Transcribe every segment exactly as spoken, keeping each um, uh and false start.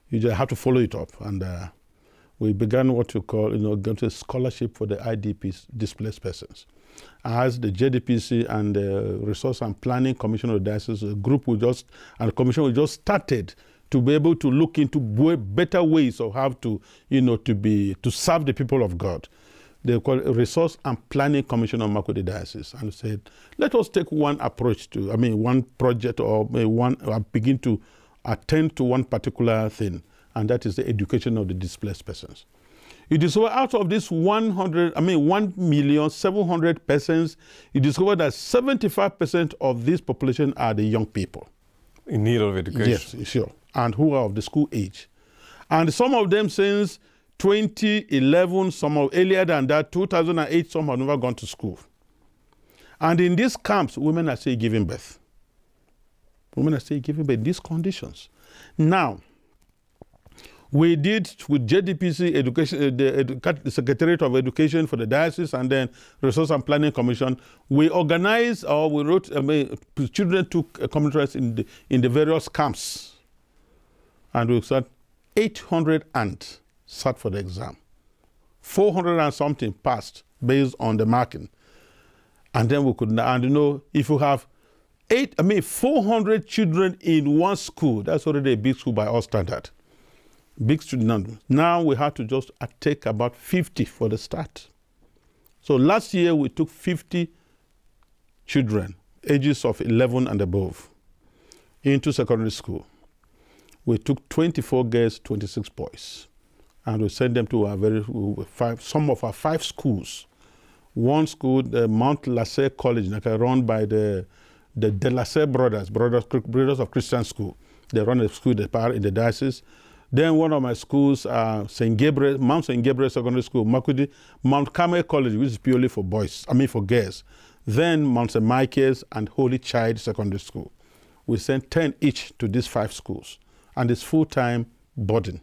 you just have to follow it up. And uh, we began what we call, you know, get a scholarship for the I D Ps, displaced persons. As the J D P C and the Resource and Planning Commission of the Diocese, a group we just, and the commission we just started to be able to look into better ways of how to, you know, to be, to serve the people of God. They call it Resource and Planning Commission of Makurdi Diocese, and said, let us take one approach to, I mean, one project or one, or begin to attend to one particular thing, and that is the education of the displaced persons. You discover out of this one hundred, I mean, one million seven hundred persons, you discover that seventy-five percent of this population are the young people. In need of education. Yes, sure. And who are of the school age. And some of them since twenty eleven, some of earlier than that, two thousand eight, some have never gone to school. And in these camps, women are still giving birth. Women are still giving birth in these conditions. Now, we did with J D P C education, uh, the, edu the Secretariat of Education for the Diocese, and then Resource and Planning Commission. We organized, or we wrote, I mean, children took uh, community rights in the, in the various camps. And we said eight hundred and sat for the exam. four hundred and something passed based on the marking. And then we could, and you know, if you have eight, I mean, four hundred children in one school, that's already a big school by our standard. Big student number. Now we have to just take about fifty for the start. So last year we took fifty children, ages of eleven and above, into secondary school. We took twenty-four girls, twenty-six boys, and we sent them to our very five, some of our five schools. One school, the Mount Lasser College, like run by the the De Lasser brothers, brothers, brothers of Christian School. They run a school in the diocese. Then one of my schools, uh, Saint Gabriel, Mount Saint Gabriel Secondary School, Makurdi, Mount Carmel College, which is purely for boys, I mean for girls. Then Mount Saint Michael's and Holy Child Secondary School. We sent ten each to these five schools, and it's full-time boarding.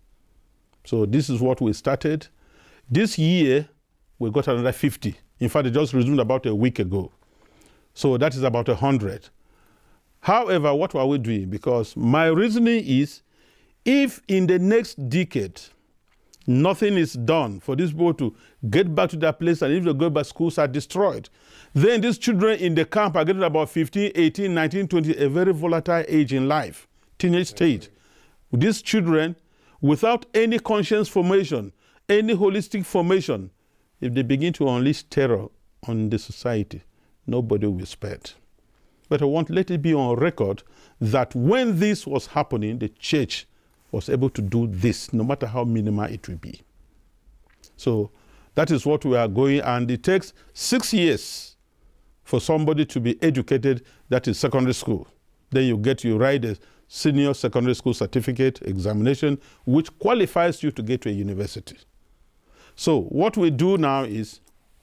So this is what we started. This year, we got another fifty. In fact, it just resumed about a week ago. So that is about one hundred. However, what are we doing? Because my reasoning is, if in the next decade, nothing is done for these people to get back to their place, and if they go back, schools are destroyed, then these children in the camp are getting about fifteen, eighteen, nineteen, twenty, a very volatile age in life, teenage stage. These children, without any conscience formation, any holistic formation, if they begin to unleash terror on the society, nobody will be spared. But I want to let it be on record that when this was happening, the church was able to do this, no matter how minimal it will be. So that is what we are going, and it takes six years for somebody to be educated, that is secondary school. Then you get, you write a senior secondary school certificate examination, which qualifies you to get to a university. So what we do now is,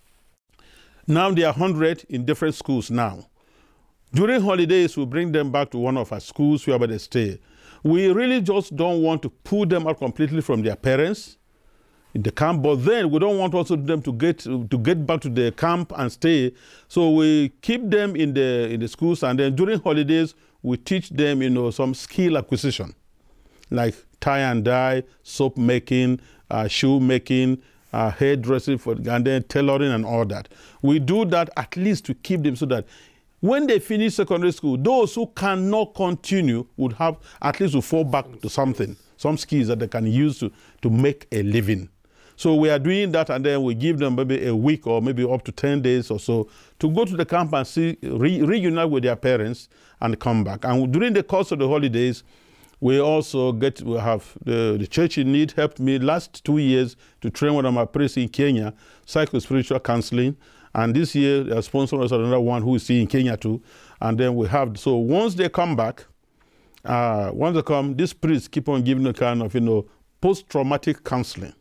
now there are one hundred in different schools now. During holidays, we bring them back to one of our schools wherever they stay. We really just don't want to pull them out completely from their parents in the camp, but then we don't want also them to get to get back to the camp and stay. So we keep them in the in the schools, and then during holidays we teach them, you know, some skill acquisition, like tie and dye, soap making, uh, shoe making, uh, hairdressing, for and then tailoring and all that. We do that at least to keep them so that when they finish secondary school, those who cannot continue would have at least to fall back to something, some skills that they can use to, to make a living. So we are doing that, and then we give them maybe a week or maybe up to ten days or so to go to the camp and see, re, reunite with their parents and come back. And during the course of the holidays, we also get, we have the, the Church in Need helped me last two years to train one of my priests in Kenya, psycho-spiritual counseling. And this year, they are sponsoring us another one who is in Kenya too. And then we have, so once they come back, uh, once they come, these priests keep on giving a kind of, you know, post-traumatic counseling,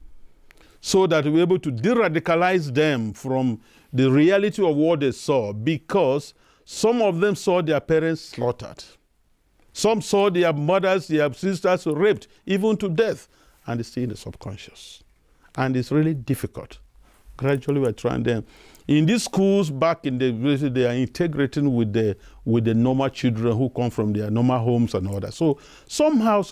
so that we're able to de-radicalize them from the reality of what they saw, because some of them saw their parents slaughtered. Some saw their mothers, their sisters raped, even to death, and it's still in the subconscious. And it's really difficult. Gradually, we're trying them. In these schools back in the village, they are integrating with the with the normal children who come from their normal homes and all that. So somehow,